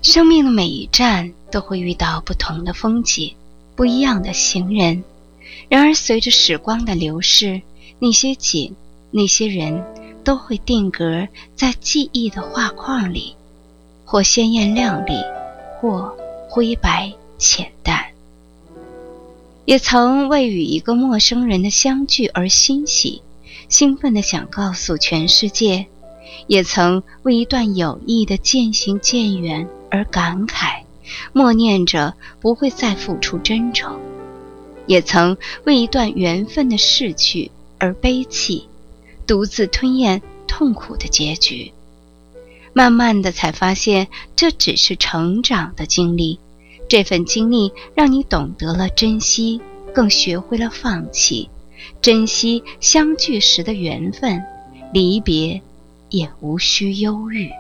生命的每一站都会遇到不同的风景，不一样的行人。然而随着时光的流逝，那些景，那些人都会定格在记忆的画框里，或鲜艳亮丽，或灰白浅淡。也曾为与一个陌生人的相聚而欣喜，兴奋地想告诉全世界；也曾为一段友谊的渐行渐远而感慨，默念着不会再付出真诚；也曾为一段缘分的逝去而悲泣，独自吞咽痛苦的结局。慢慢的才发现，这只是成长的经历，这份经历让你懂得了珍惜，更学会了放弃，珍惜相聚时的缘分，离别也无需忧郁。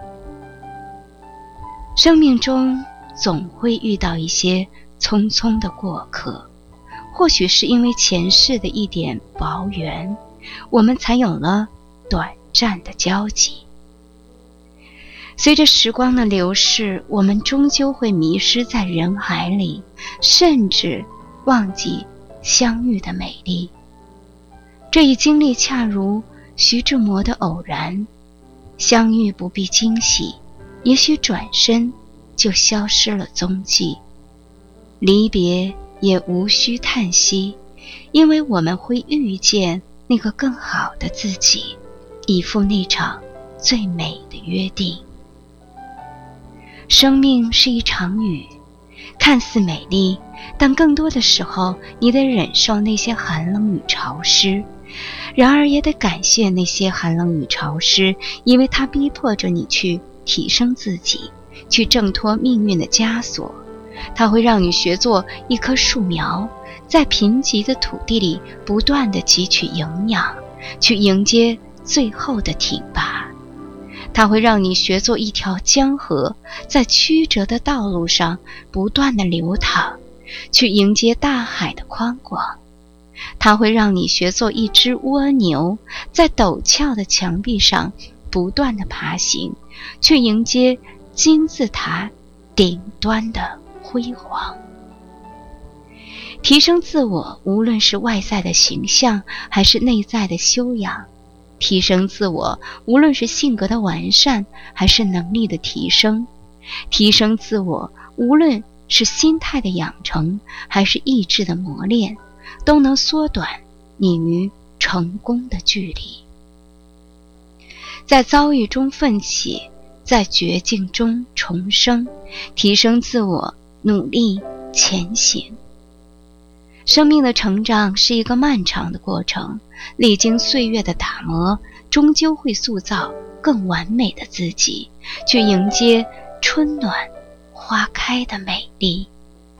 生命中总会遇到一些匆匆的过客，或许是因为前世的一点薄缘，我们才有了短暂的交集。随着时光的流逝，我们终究会迷失在人海里，甚至忘记相遇的美丽。这一经历恰如徐志摩的偶然，相遇不必惊喜，也许转身就消失了踪迹。离别也无需叹息，因为我们会遇见那个更好的自己，以赴那场最美的约定。生命是一场雨，看似美丽，但更多的时候你得忍受那些寒冷与潮湿。然而也得感谢那些寒冷与潮湿，因为它逼迫着你去提升自己，去挣脱命运的枷锁。它会让你学做一棵树苗，在贫瘠的土地里不断地汲取营养，去迎接最后的挺拔。它会让你学做一条江河，在曲折的道路上不断地流淌，去迎接大海的宽广。它会让你学做一只蜗牛，在陡峭的墙壁上不断地爬行，去迎接金字塔顶端的辉煌。提升自我，无论是外在的形象还是内在的修养；提升自我，无论是性格的完善还是能力的提升；提升自我，无论是心态的养成还是意志的磨练，都能缩短你与成功的距离。在遭遇中奋起，在绝境中重生，提升自我，努力前行。生命的成长是一个漫长的过程，历经岁月的打磨，终究会塑造更完美的自己，去迎接春暖花开的美丽。